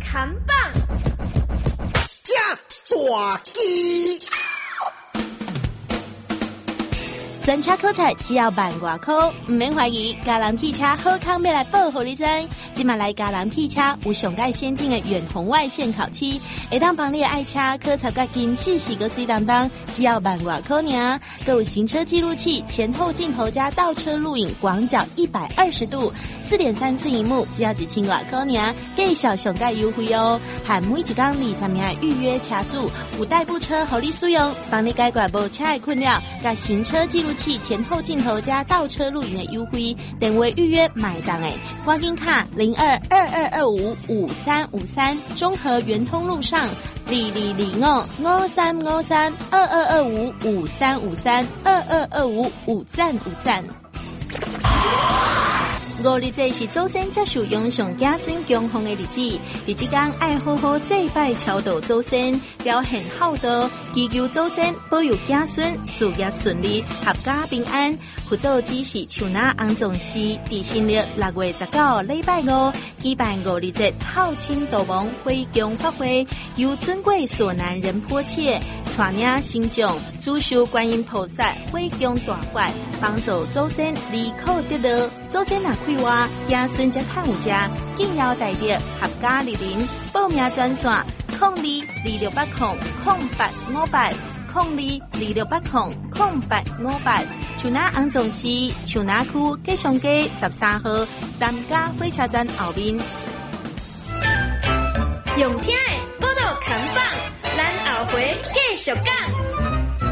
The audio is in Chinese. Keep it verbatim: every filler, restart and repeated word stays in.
扛棒， 正大机。 专车考察只要万外块，唔免怀疑，嘉南汽车好康要来报互你知。今麦来嘉南汽车有上界先进的远红外线烤漆，会当帮你的爱车考察甲金细细个水当当，只要万外块尔。更有行车记录器、前后镜头加倒车录影，广角一百二十度，四点三寸荧幕，只要一千外块尔，计小上界优惠哦。含每一天二十名预约车主有代步车互你使用，帮你解决无车的困扰，甲行车记录器、前后镜头加倒车录影的优惠，电话预约买单诶，赶紧卡零二二二二五五三五三，中和圆通路上二二零五五三五三二二二五五三五三二二二五五赞五赞。五日节是祖先接受永上子孙供奉的日子，日子间爱好好祭拜超度祖先，表现孝道，祈求祖先保佑子孙事业顺利、阖家平安。佛祖指示像那安葬师，伫新历六月十九礼拜五举办五日节孝亲度亡回供法会，由尊贵所南仁波切带领信众主修观音菩萨回供大法，帮助祖先离苦得乐。祖先若开话，子孙才趁有食，紧要大德阖家莅临，报名专线空二二六八空空八五八空二二六八空空八五八。像那安总市像那区吉祥街十三号三家火车站后面。 用听的报道扛棒，咱后回继续讲。